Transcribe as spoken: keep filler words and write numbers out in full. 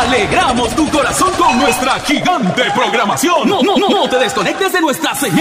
Alegramos tu corazón con nuestra gigante programación. No, no, no, no te desconectes de nuestra señal.